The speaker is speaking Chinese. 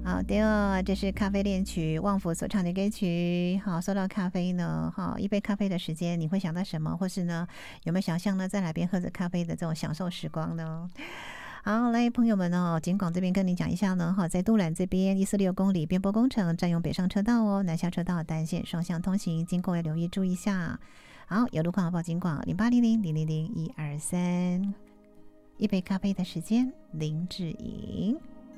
好的，这是咖啡恋曲，旺福所唱的歌曲。好，说到咖啡呢，一杯咖啡的时间，你会想到什么？或是呢，有没有想象呢，在哪边喝着咖啡的这种享受时光呢？好，来，朋友们哦，警广这边跟你讲一下呢，在都兰这边146公里边坡工程占用北上车道哦，南下车道单线双向通行，经过要留意注意一下。好，有路况报警广0800000123，一杯咖啡的时间，林志颖。